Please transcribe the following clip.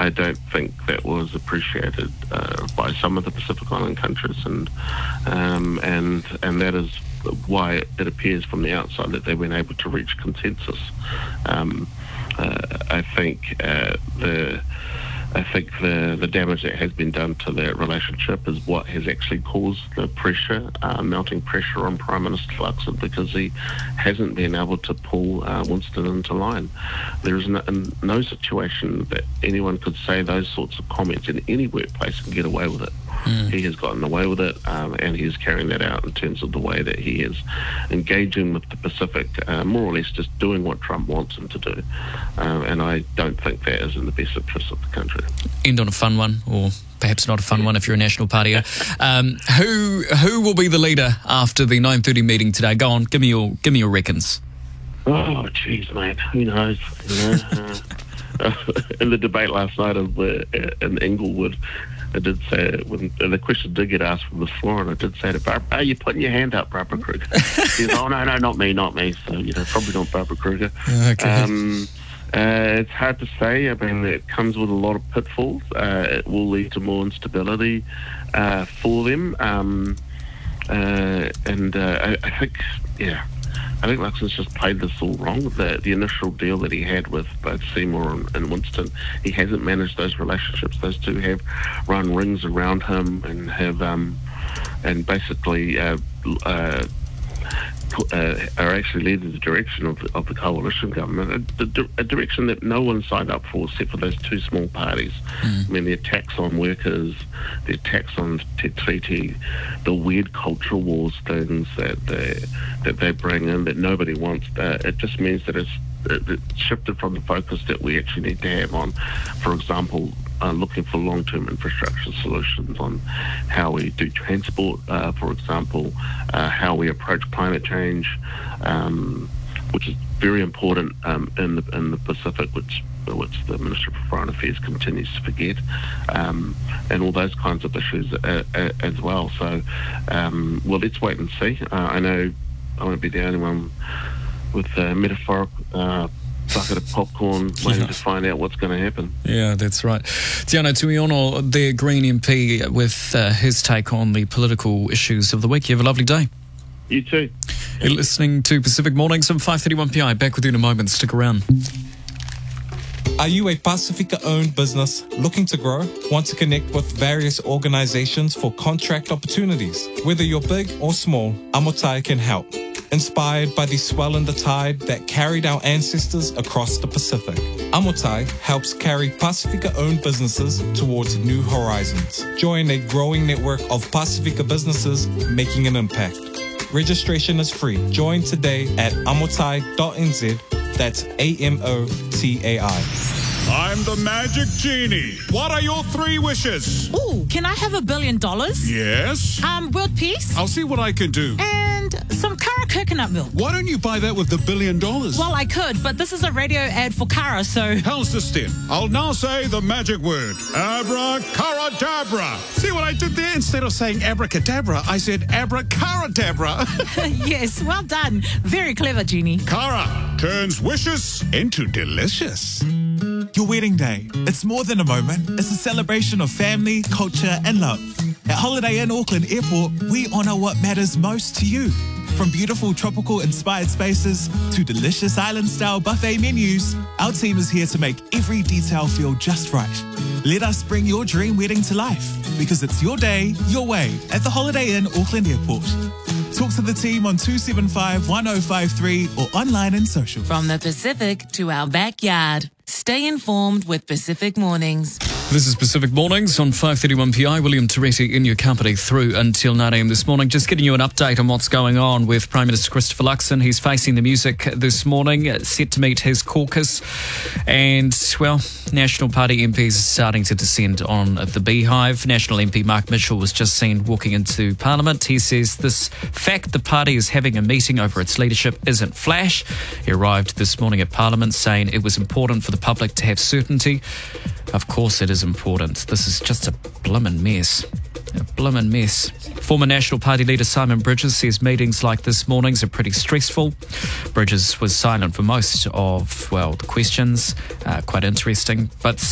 I don't think that was appreciated by some of the Pacific Island countries, and that is why it appears from the outside that they weren't able to reach consensus. I think the damage that has been done to that relationship is what has actually caused the pressure, mounting pressure on Prime Minister Luxon, because he hasn't been able to pull Winston into line. There is no situation that anyone could say those sorts of comments in any workplace and get away with it. He has gotten away with it, and he is carrying that out in terms of the way that he is engaging with the Pacific, more or less just doing what Trump wants him to do. And I don't think that is in the best interest of the country. End on a fun one, or perhaps not a fun one if you're a National Partier. Who will be the leader after the 9:30 meeting today? Go on, give me your reckons. Oh, jeez, mate. Who knows? In the debate last night in Inglewood, I did say, when the question did get asked from the floor, and I did say to Barbara, "Are you putting your hand up, Barbara Kruger?" She goes, "Oh, no, not me." So, probably not Barbara Kruger. Okay. It's hard to say. I mean, it comes with a lot of pitfalls. It will lead to more instability for them. I think Luxon's just played this all wrong. The initial deal that he had with both Seymour and Winston, he hasn't managed those relationships. Those two have run rings around him and have basically are actually leading the direction of the coalition government, a direction that no one signed up for except for those two small parties. I mean, the attacks on workers, the attacks on Te Treaty, the weird cultural wars things that they bring in that nobody wants. It just means that it's shifted from the focus that we actually need to have on, for example, looking for long-term infrastructure solutions on how we do transport, for example, how we approach climate change, which is very important in the Pacific, which the Minister for Foreign Affairs continues to forget, and all those kinds of issues as well. So, well, let's wait and see. I know I won't be the only one with a metaphorical bucket of popcorn waiting to find out what's going to happen. Yeah, that's right. Tiana Tuiono, the Green MP, with his take on the political issues of the week. You have a lovely day. You too. You're listening to Pacific Mornings on 531 PI. Back with you in a moment. Stick around. Are you a Pacifica-owned business looking to grow? Want to connect with various organizations for contract opportunities? Whether you're big or small, Amotai can help. Inspired by the swell in the tide that carried our ancestors across the Pacific, Amotai helps carry Pacifica-owned businesses towards new horizons. Join a growing network of Pacifica businesses making an impact. Registration is free. Join today at amotai.nz. That's AMOTAI. I'm the Magic Genie. What are your 3 wishes? Ooh, can I have $1 billion? Yes. World peace? I'll see what I can do. And some Kara coconut milk. Why don't you buy that with the $1 billion? Well, I could, but this is a radio ad for Kara, so... How's this then? I'll now say the magic word. Abracadabra. See what I did there? Instead of saying abracadabra, I said abracadabra. Yes, well done. Very clever, Genie. Kara turns wishes into delicious. Your wedding day. It's more than a moment. It's a celebration of family, culture, and love. At Holiday Inn Auckland Airport, we honour what matters most to you. From beautiful tropical-inspired spaces to delicious island-style buffet menus, our team is here to make every detail feel just right. Let us bring your dream wedding to life, because it's your day, your way, at the Holiday Inn Auckland Airport. Talk to the team on 275-1053 or online and social. From the Pacific to our backyard. Stay informed with Pacific Mornings. This is Pacific Mornings on 531 PI. William Toretti in your company through until 9 a.m. this morning. Just getting you an update on what's going on with Prime Minister Christopher Luxon. He's facing the music this morning, set to meet his caucus. And, well, National Party MPs are starting to descend on the beehive. National MP Mark Mitchell was just seen walking into Parliament. He says this fact the party is having a meeting over its leadership isn't flash. He arrived this morning at Parliament saying it was important for the public to have certainty. Of course it is important. This is just a blimmin' mess. A blimmin' mess. Former National Party leader Simon Bridges says meetings like this morning's are pretty stressful. Bridges was silent for most of, well, the questions. Quite interesting. But